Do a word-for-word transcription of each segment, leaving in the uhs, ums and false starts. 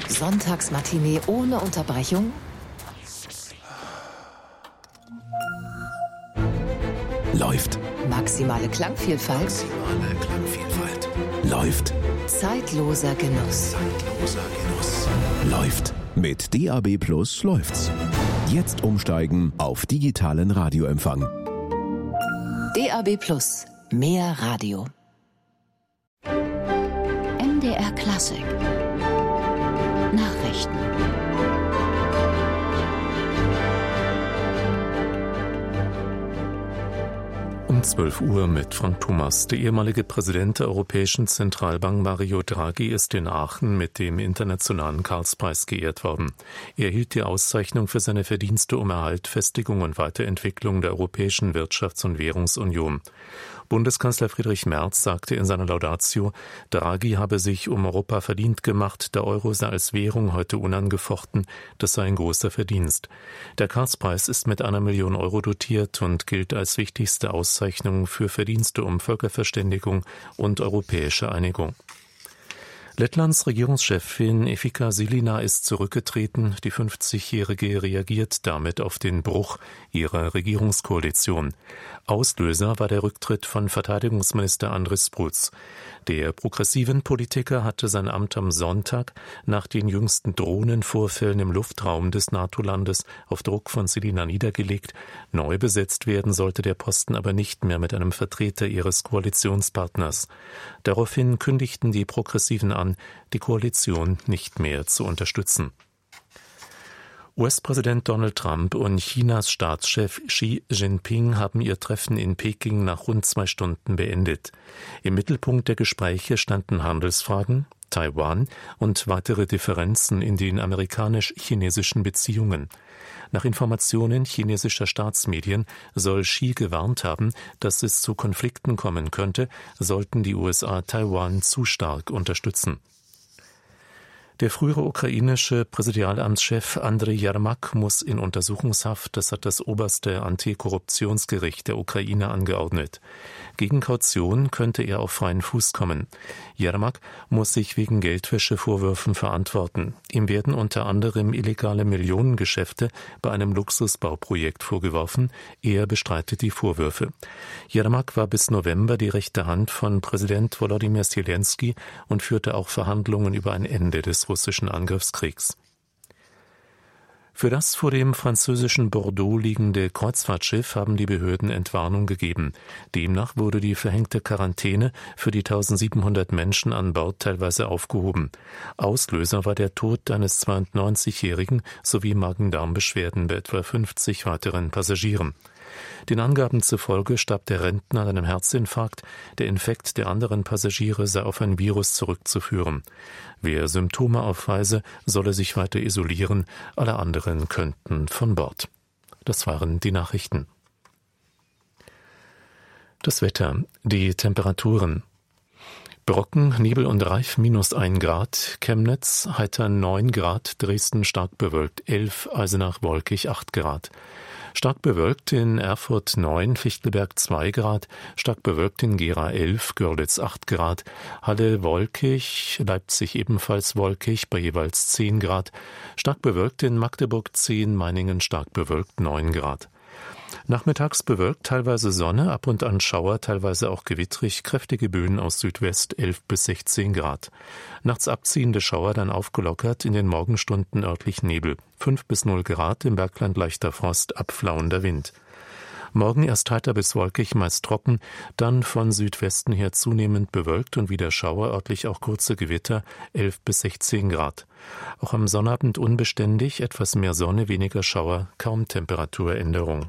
Sonntagsmatinee ohne Unterbrechung? Läuft. Maximale Klangvielfalt? Maximale Klangvielfalt. Läuft. Zeitloser Genuss. Zeitloser Genuss. Läuft. Mit D A B Plus läuft's. Jetzt umsteigen auf digitalen Radioempfang. D A B Plus. Mehr Radio. M D R Klassik. Nachrichten. Um zwölf Uhr mit Frank Thomas. Der ehemalige Präsident der Europäischen Zentralbank Mario Draghi ist in Aachen mit dem Internationalen Karlspreis geehrt worden. Er erhielt die Auszeichnung für seine Verdienste um Erhalt, Festigung und Weiterentwicklung der Europäischen Wirtschafts- und Währungsunion. Bundeskanzler Friedrich Merz sagte in seiner Laudatio, Draghi habe sich um Europa verdient gemacht, der Euro sei als Währung heute unangefochten, das sei ein großer Verdienst. Der Karlspreis ist mit einer Million Euro dotiert und gilt als wichtigste Auszeichnung für Verdienste um Völkerverständigung und europäische Einigung. Lettlands Regierungschefin Efika Silina ist zurückgetreten. Die fünfzigjährige reagiert damit auf den Bruch ihrer Regierungskoalition. Auslöser war der Rücktritt von Verteidigungsminister Andris Bruc. Der progressiven Politiker hatte sein Amt am Sonntag nach den jüngsten Drohnenvorfällen im Luftraum des NATO-Landes auf Druck von Silina niedergelegt. Neu besetzt werden sollte der Posten aber nicht mehr mit einem Vertreter ihres Koalitionspartners. Daraufhin kündigten die Progressiven an, die Koalition nicht mehr zu unterstützen. U S-Präsident Donald Trump und Chinas Staatschef Xi Jinping haben ihr Treffen in Peking nach rund zwei Stunden beendet. Im Mittelpunkt der Gespräche standen Handelsfragen, Taiwan und weitere Differenzen in den amerikanisch-chinesischen Beziehungen. Nach Informationen chinesischer Staatsmedien soll Xi gewarnt haben, dass es zu Konflikten kommen könnte, sollten die U S A Taiwan zu stark unterstützen. Der frühere ukrainische Präsidialamtschef Andrei Jermak muss in Untersuchungshaft, das hat das oberste Antikorruptionsgericht der Ukraine angeordnet. Gegen Kaution könnte er auf freien Fuß kommen. Jermak muss sich wegen Geldwäschevorwürfen verantworten. Ihm werden unter anderem illegale Millionengeschäfte bei einem Luxusbauprojekt vorgeworfen. Er bestreitet die Vorwürfe. Jermak war bis November die rechte Hand von Präsident Volodymyr Zelensky und führte auch Verhandlungen über ein Ende des russischen Angriffskriegs. Für das vor dem französischen Bordeaux liegende Kreuzfahrtschiff haben die Behörden Entwarnung gegeben. Demnach wurde die verhängte Quarantäne für die eintausendsiebenhundert Menschen an Bord teilweise aufgehoben. Auslöser war der Tod eines zweiundneunzigjährigen sowie Magen-Darm-Beschwerden bei etwa fünfzig weiteren Passagieren. Den Angaben zufolge starb der Rentner an einem Herzinfarkt. Der Infekt der anderen Passagiere sei auf ein Virus zurückzuführen. Wer Symptome aufweise, solle sich weiter isolieren. Alle anderen könnten von Bord. Das waren die Nachrichten. Das Wetter, die Temperaturen. Brocken, Nebel und Reif minus ein Grad, Chemnitz heiter neun Grad, Dresden stark bewölkt elf, Eisenach wolkig acht Grad. Stark bewölkt in Erfurt neun, Fichtelberg zwei Grad, stark bewölkt in Gera elf, Görlitz acht Grad, Halle wolkig, Leipzig ebenfalls wolkig bei jeweils zehn Grad, stark bewölkt in Magdeburg zehn, Meiningen stark bewölkt neun Grad. Nachmittags bewölkt, teilweise Sonne, ab und an Schauer, teilweise auch gewittrig, kräftige Böen aus Südwest elf bis sechzehn Grad. Nachts abziehende Schauer, dann aufgelockert, in den Morgenstunden örtlich Nebel. fünf bis null Grad, im Bergland leichter Frost, abflauender Wind. Morgen erst heiter bis wolkig, meist trocken, dann von Südwesten her zunehmend bewölkt und wieder Schauer, örtlich auch kurze Gewitter, elf bis sechzehn Grad. Auch am Sonnabend unbeständig, etwas mehr Sonne, weniger Schauer, kaum Temperaturänderung.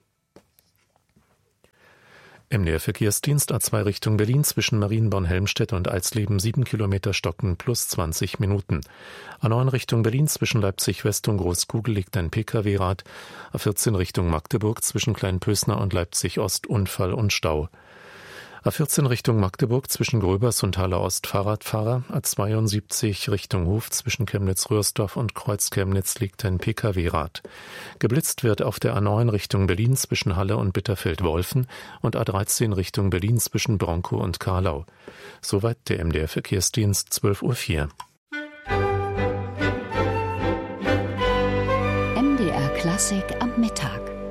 M D R-Verkehrsdienst A zwei Richtung Berlin zwischen Marienborn-Helmstedt und Alsleben sieben Kilometer stocken plus zwanzig Minuten. A neun Richtung Berlin zwischen Leipzig-West und Großkugel liegt ein Pkw-Rad. A vierzehn Richtung Magdeburg zwischen Kleinpösner und Leipzig-Ost Unfall und Stau. A vierzehn Richtung Magdeburg zwischen Gröbers und Halle Ost Fahrradfahrer. A zweiundsiebzig Richtung Hof zwischen Chemnitz-Röhrsdorf und Kreuz-Chemnitz liegt ein Pkw-Rad. Geblitzt wird auf der A neun Richtung Berlin zwischen Halle und Bitterfeld-Wolfen und A dreizehn Richtung Berlin zwischen Bronkow und Karlau. Soweit der M D R-Verkehrsdienst zwölf Uhr vier. Klassik am Mittag.